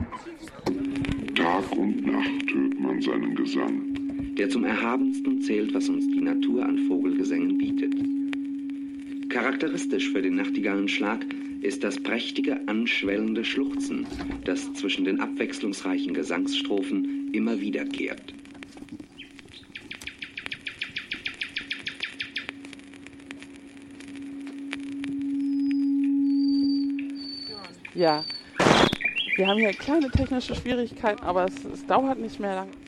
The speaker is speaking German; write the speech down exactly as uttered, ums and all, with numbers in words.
Tag und Nacht hört man seinen Gesang, der zum Erhabensten zählt, was uns die Natur an Vogelgesängen bietet. Charakteristisch für den Nachtigallenschlag ist das prächtige, anschwellende Schluchzen, das zwischen den abwechslungsreichen Gesangsstrophen immer wiederkehrt. Ja, wir haben hier kleine technische Schwierigkeiten, aber es, es dauert nicht mehr lang.